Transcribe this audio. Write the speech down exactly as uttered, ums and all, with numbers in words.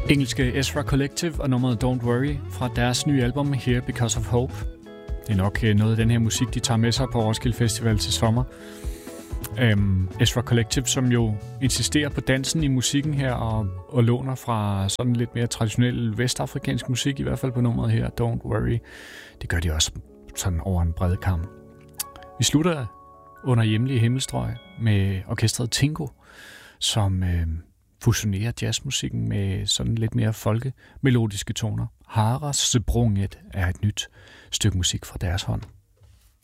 Engelske Ezra Collective og nummeret Don't Worry fra deres nye album Here Because of Hope. Det er nok noget af den her musik, de tager med sig på Roskilde Festival til sommer. Um, Ezra Collective, som jo insisterer på dansen i musikken her og, og låner fra sådan lidt mere traditionel vestafrikansk musik, i hvert fald på nummeret her, Don't Worry. Det gør de også sådan over en bred kam. Vi slutter under hjemlige himmelstrøg med orkestret Tingo, som øh, fusionerer jazzmusikken med sådan lidt mere folkemelodiske toner. Haras Sprunget er et nyt stykke musik fra deres hånd.